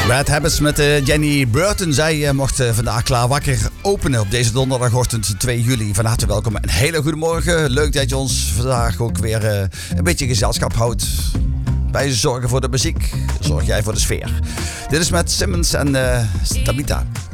Bad Habits met Jenny Burton. Zij mocht vandaag klaar wakker openen op deze donderdagochtend 2 juli. Van harte welkom. Een hele goede morgen. Leuk dat je ons vandaag ook weer een beetje gezelschap houdt. Wij zorgen voor de muziek, zorg jij voor de sfeer. Dit is met Simmons en Tabita.